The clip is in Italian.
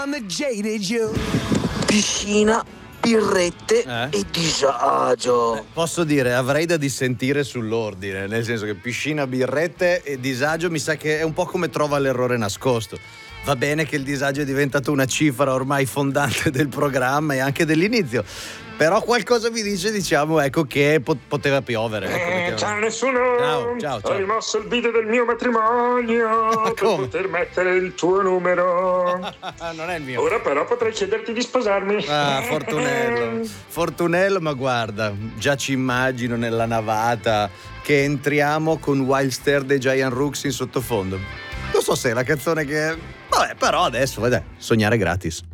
Piscina, birrette e disagio. Posso dire, avrei da dissentire sull'ordine, nel senso che piscina, birrette e disagio mi sa che è un po' come trova l'errore nascosto. Va bene che il disagio è diventato una cifra ormai fondante del programma e anche dell'inizio, però qualcosa mi dice, diciamo, ecco, che poteva piovere. Ecco, ciao nessuno. Ciao. Ho rimosso il video del mio matrimonio per poter mettere il tuo numero. Non è il mio. Ora però potrei chiederti di sposarmi. Fortunello, ma guarda, già ci immagino nella navata che entriamo con Wild Stare dei Giant Rooks in sottofondo. Non so se è la canzone che... Vabbè, però adesso, sognare gratis.